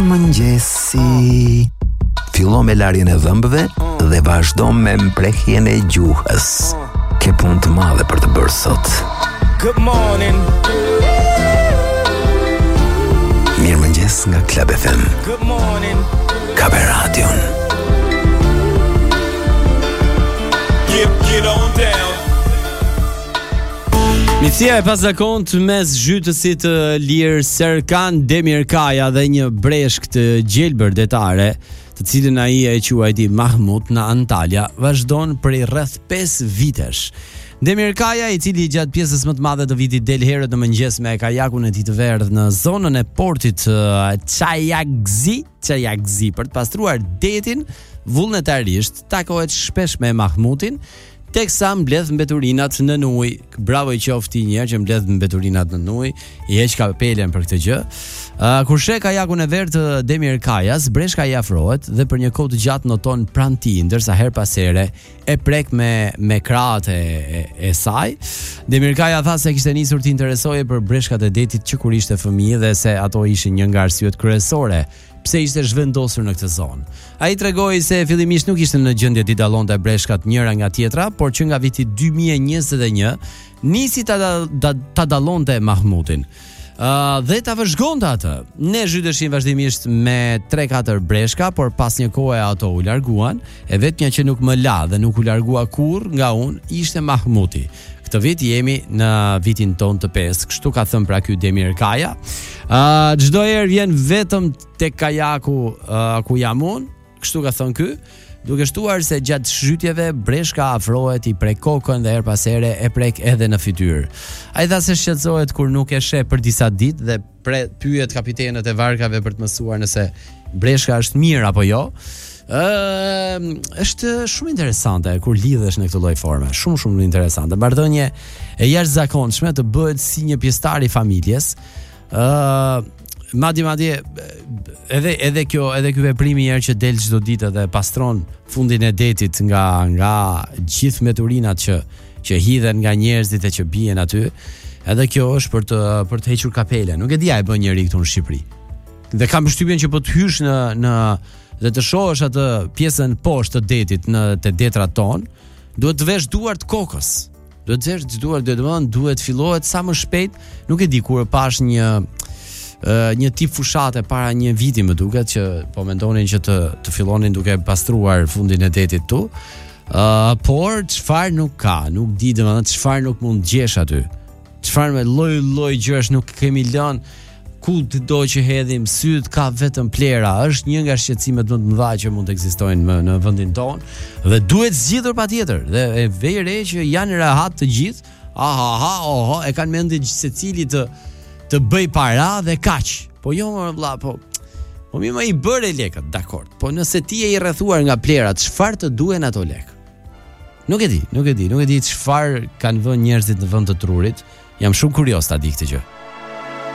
Mëngjesi. Fillon me larjen e dhëmbëve dhe vazhdon me mprehjen e gjuhës. Ke punë të madhe për të bërë sot. Good morning. Mirëmëngjes nga Club FM. Good morning. Ka be radion. Get on down. Micia e pasakont mes zhytësit Lir Serkan Demirkaja dhe një breshk të gjelbër detare, të cilën ai e quajti Mahmut në Antalya, vazhdon prej rreth 5 vitesh. Demirkaja, i cili gjatë pjesës më të madhe të vitit del herët në mëngjes me kajakun e tij të verdh në zonën e portit Çayagzi për të pastruar detin, vullnetarisht takohet shpesh me Mahmutin, teksa mbledh mbeturinat në ujë. Bravo i qofti një herë që mbledh mbeturinat në ujë, i heq kapelen për këtë gjë. Kur sheh kajakun e verdh të Demirkajas, breshka i afrohet dhe për një kohë të gjatë noton pranë tij, ndërsa her pas here e prek me krahët e saj. Demirkaja tha se kishte nisur të interesohej për breshkat e detit që kur ishte fëmijë dhe se ato ishin një nga arsyet kryesore pse ishte zhvendosur në këtë zonë. Ai tregoi se fillimisht nuk ishte në gjendje t'i dallonte breshkat njëra nga tjetra, por që nga viti 2021 nisi ta dallonte Mahmutin. Dhe ta vëzhgonte atë. Ne zhyteshin vazhdimisht me 3-4 breshka, por pas një kohe ato u larguan, e vetmja që nuk më la dhe nuk u largua kurrë nga unë ishte Mahmuti. Këtë vit jemi në vitin ton të 5, kështu ka thënë pra ky Demirkaja. Çdo herë vjen vetëm tek kajaku ku jam unë, kështu ka thënë ky, duke shtuar se gjatë zhytjeve breshka afrohet, i prek kokën dhe her pas here e prek edhe në fytyrë. Ai tha se shqetësohet kur nuk e sheh për disa ditë dhe pyet kapitenët e varkave për të mësuar nëse breshka është mirë apo jo. Është shumë interesante kur lidhesh në këtë lloj forme, shumë interesante. Marrëdhënie e jashtëzakonshme të bëhet si një pjesëtar i familjes. Madje edhe ky veprim i herë që del çdo ditë dhe pastron fundin e detit nga gjithë meturinat që hidhen nga njerëzit e që bien aty. Edhe kjo është për të hequr kapelen. Nuk e di a e bën njëri këtu në Shqipëri. Dhe kam përshtypjen që po të hysh në dhe të shohësh atë pjesën poshtë të detit te detrat ton, duhet të vesh duart kokës. Duhet fillohet sa më shpejt. Nuk e di kur pash një tip fushate para një viti më duket që po mendonin që të fillonin duke pastruar fundin e detit tu. Por çfarë nuk ka, nuk di domethënë çfarë nuk mund gjesh aty. Çfarë me lloj gjësh nuk kemi lënë. Ku të do që hedhim syt ka vetëm plera. Është një nga shqetësimet më të mëdha që mund të ekzistojnë në vendin tonë dhe duhet zgjidhur patjetër. Dhe e vej re që janë rehat të gjithë. E kanë mendje secili të bëj para dhe kaq. Po jo më vëlla, po mi më i bëre lekët, dakord. Po nëse ti je i rrethuar nga plerat, çfarë të duhen ato lek? Nuk e di çfarë kanë vënë njerëzit në vend të trurit. Jam shumë kurioz ta di këtë gjë.